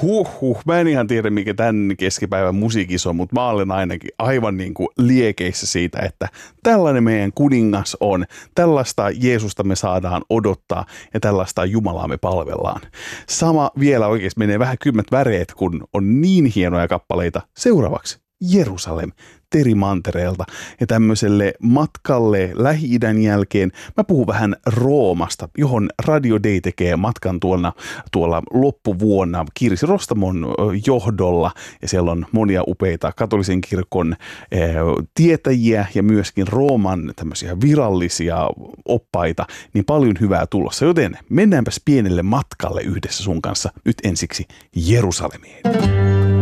Mä en ihan tiedä, mikä tämän keskipäivän musiikissa on, mutta mä olen ainakin aivan niin kuin liekeissä siitä, että tällainen meidän kuningas on, tällaista Jeesusta me saadaan odottaa ja tällaista Jumalaa me palvellaan. Sama vielä oikeasti menee vähän kylmät väreet, kun on niin hienoja kappaleita. Seuraavaksi Jerusalem Teri Mantereelta ja tämmöiselle matkalle Lähi-idän jälkeen mä puhun vähän Roomasta, johon Radio Day tekee matkan tuolla loppuvuonna Kirsi Rostamon johdolla ja siellä on monia upeita katolisen kirkon tietäjiä ja myöskin Rooman tämmöisiä virallisia oppaita, niin paljon hyvää tulossa, joten mennäänpäs pienelle matkalle yhdessä sun kanssa nyt ensiksi Jerusalemiin.